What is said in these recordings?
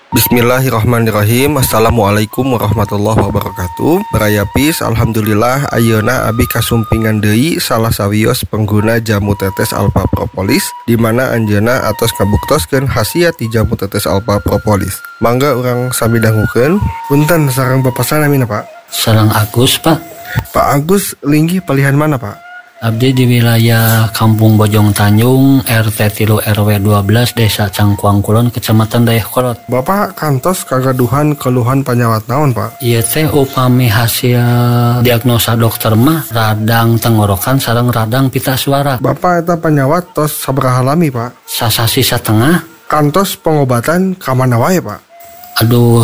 Bismillahirrahmanirrahim. Assalamualaikum warahmatullahi wabarakatuh. Berayapis, alhamdulillah ayeuna abi kasumpingan deui salah sawios pengguna jamu tetes Alpha Propolis, di mana anjeunna atos kabuktoskeun khasiat ti jamu tetes Alpha Propolis. Mangga urang sami dangukeun. Punten sareng pepesan amina, Pak. Sareng Agus, Pak. Pak Agus, linggih pilihan mana, Pak? Abdi di wilayah Kampung Bojong Tanjung, RT 3 RW 12, Desa Cangkuang Kulon, Kecamatan Dayakolot. Bapak kantos kagaduhan keluhan panyawat naon, Pak? Ieu teh upami hasil diagnosa dokter mah radang tenggorokan sareng radang pita suara. Bapak eta panyawat tos sabaraha lami, Pak? Sasasi satengah. Kantos pengobatan ka mana wae, Pak? Aduh,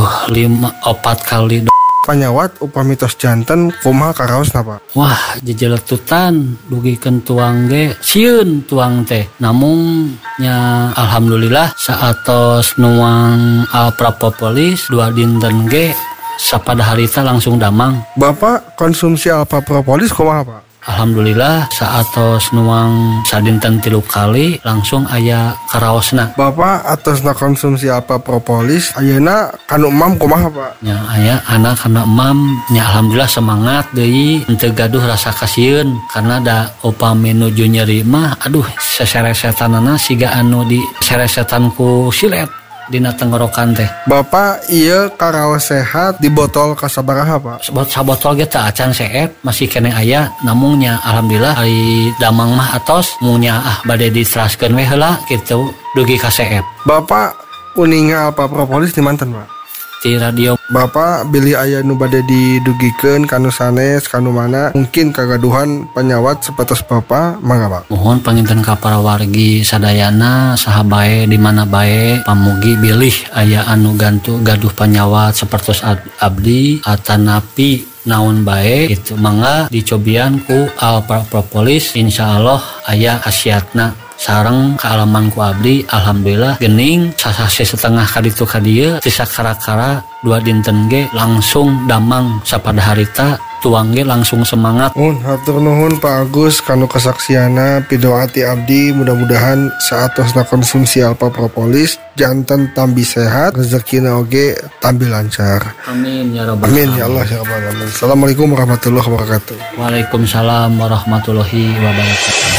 4 kali panyawat upami tos janten kumaha karaosna, Pak? Wah, jejeletutan dugikeun tuang ge sieun tuang teh. Namun nya alhamdulillah saatos nuang Alpha Propolis 2 dinten ge sapada harita langsung damang. Bapak konsumsi Alpha Propolis kumaha, Pak? Alhamdulillah saatos nuang sadinten 3 kali langsung aya karaosna. Bapak atosna konsumsi Alpha Propolis ayeuna kanu emam kumaha, Pak? Nya aya anak kana emam nya alhamdulillah semangat deui henteu gaduh rasa kasieun karena da upami nuju nyeri mah aduh seseresetanana siga anu di seresetan ku silet dina tenggorokan teh. Bapak ieu karaos sehat di botol kasabaraha, Pak? Sabotol ge teu acan seet masih kene aya, namun nya alhamdulillah ari damang mah atos munya bade diteraskeun we heula kitu dugi ka seet. Bapak uninga Alpha Propolis di manten, Pak? Di radio. Bapak bilih aya nu bade didugikeun kanu sanes kanu mana mungkin kagaduhan panyawat sapertos Bapak mangga, Pak. Mohon panginten ka para wargi sadayana saha bae di mana bae pamugi bilih aya anu gaduh panyawat sapertos abdi atanapi naon bae itu mangga dicobian ku Alpha Propolis, insyaallah aya khasiatna. Sareng kealaman ku abdi alhamdulillah geuning sasase setengah kaditu ka dieu teu sakara-kara 2 dinten ge langsung damang sapada harita tuang ge langsung semangat. Hatur nuhun Pak Agus kanu kesaksiana pidoa ti abdi, mudah-mudahan saatosna konsumsi Alpha Propolis janten tambi sehat, rezekina oge tambi lancar. Amin ya rabbal alamin. Amin ya Allah ya rabbal alamin. Assalamualaikum warahmatullahi wabarakatuh. Waalaikumsalam warahmatullahi wabarakatuh.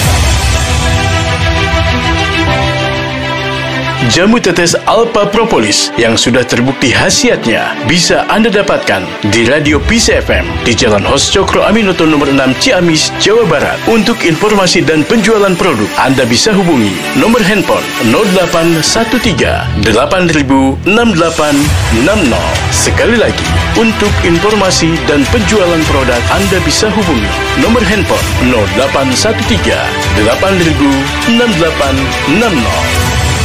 Jamu tetes Alpha Propolis yang sudah terbukti khasiatnya bisa Anda dapatkan di Radio Peace FM di Jalan Hos Cokro Aminoto nomor 6 Ciamis, Jawa Barat. Untuk informasi dan penjualan produk, Anda bisa hubungi nomor handphone 0813 8000 6860. Sekali lagi, untuk informasi dan penjualan produk, Anda bisa hubungi nomor handphone 0813 8000 6860.